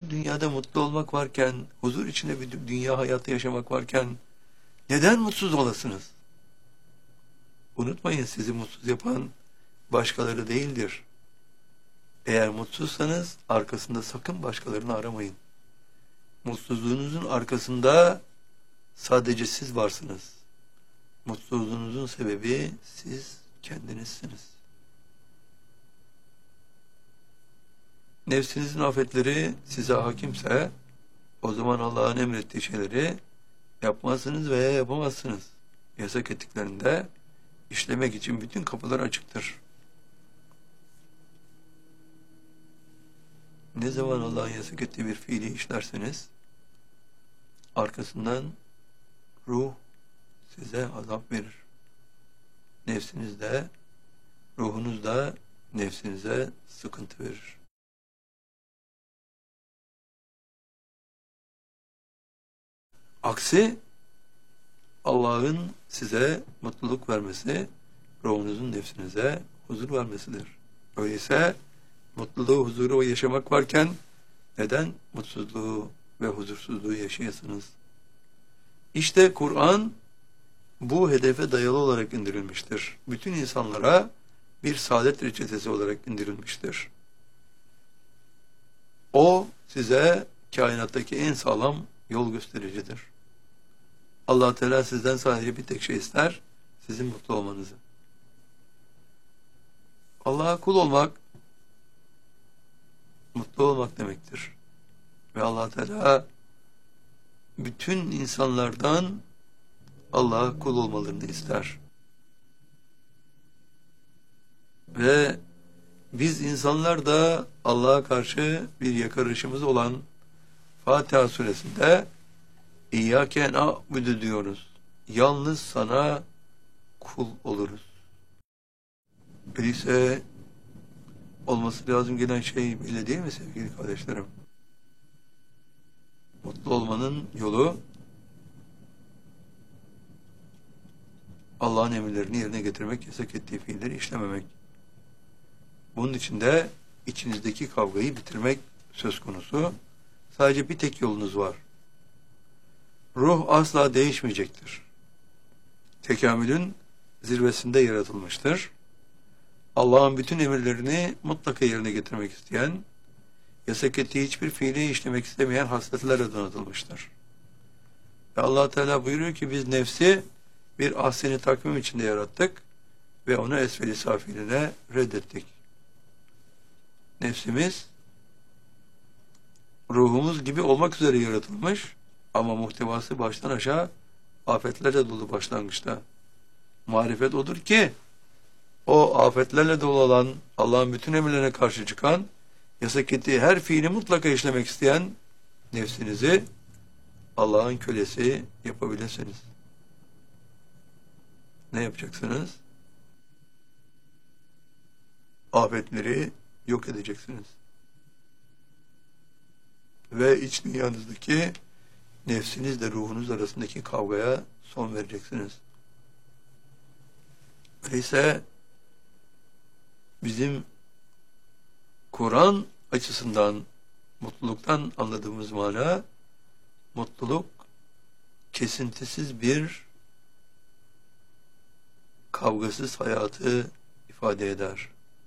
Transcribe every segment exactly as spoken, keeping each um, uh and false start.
dünyada mutlu olmak varken, huzur içinde bir dünya hayatı yaşamak varken neden mutsuz olasınız? Unutmayın, sizi mutsuz yapan başkaları değildir. Eğer mutsuzsanız arkasında sakın başkalarını aramayın. Mutsuzluğunuzun arkasında sadece siz varsınız. Mutsuzluğunuzun sebebi siz kendinizsiniz. Nefsinizin afetleri size hakimse o zaman Allah'ın emrettiği şeyleri yapmazsınız veya yapamazsınız. Yasak ettiklerinde işlemek için bütün kapılar açıktır. Ne zaman Allah'ın yasak ettiği bir fiili işlerseniz arkasından ruh size azap verir. Nefsiniz de, ruhunuz da nefsinize sıkıntı verir. Aksi Allah'ın size mutluluk vermesi, ruhunuzun nefsinize huzur vermesidir. Öyleyse mutluluğu, huzuru yaşamak varken neden mutsuzluğu ve huzursuzluğu yaşayasınız? İşte Kur'an bu hedefe dayalı olarak indirilmiştir. Bütün insanlara bir saadet reçetesi olarak indirilmiştir. O size kainattaki en sağlam yol göstericidir. Allah Teala sizden sadece bir tek şey ister, sizin mutlu olmanızı. Allah'a kul olmak, mutlu olmak demektir. Ve Allah Teala bütün insanlardan Allah'a kul olmalarını ister. Ve biz insanlar da Allah'a karşı bir yakarışımız olan Fatiha suresinde İyyâke na'budu diyoruz. Yalnız sana kul oluruz. Öyleyse olması lazım gelen şey belli değil mi sevgili kardeşlerim? Mutlu olmanın yolu Allah'ın emirlerini yerine getirmek, yasak ettiği fiilleri işlememek. Bunun için de içinizdeki kavgayı bitirmek söz konusu. Sadece bir tek yolunuz var. Ruh asla değişmeyecektir. Tekamülün zirvesinde yaratılmıştır. Allah'ın bütün emirlerini mutlaka yerine getirmek isteyen, yasak ettiği hiçbir fiili işlemek istemeyen hasletlerle donatılmıştır. Ve Allah Teala buyuruyor ki biz nefsi bir ahseni takvim içinde yarattık ve onu esfeli safiline reddettik. Nefsimiz ruhumuz gibi olmak üzere yaratılmış ama muhtevası baştan aşağı afetlerle dolu başlangıçta. Marifet odur ki o afetlerle dolu olan, Allah'ın bütün emirlerine karşı çıkan, yasak ettiği her fiili mutlaka işlemek isteyen nefsinizi Allah'ın kölesi yapabilirsiniz. Ne yapacaksınız? Afetleri yok edeceksiniz. Ve iç dünyanızdaki nefsinizle ruhunuz arasındaki kavgaya son vereceksiniz. Öyleyse bizim Kur'an açısından mutluluktan anladığımız mana, mutluluk kesintisiz bir kavgasız hayatı ifade eder.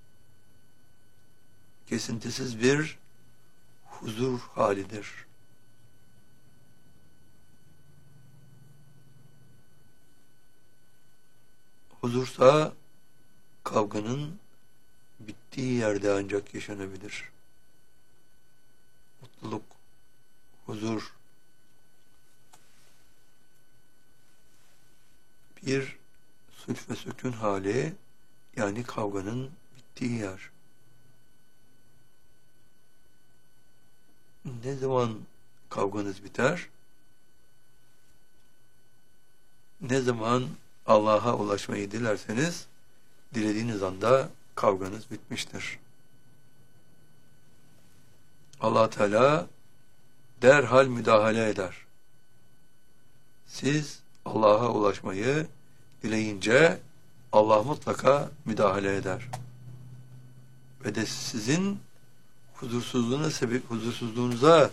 Kesintisiz bir huzur halidir. Huzursa kavganın bittiği yerde ancak yaşanabilir. Mutluluk, huzur bir sulh ve sükun hali, yani kavganın bittiği yer. Ne zaman kavganız biter? Ne zaman Allah'a ulaşmayı dilerseniz, dilediğiniz anda kavganız bitmiştir. Allah Teala derhal müdahale eder. Siz Allah'a ulaşmayı dileyince Allah mutlaka müdahale eder. Ve de sizin huzursuzluğuna sebep, huzursuzluğunuza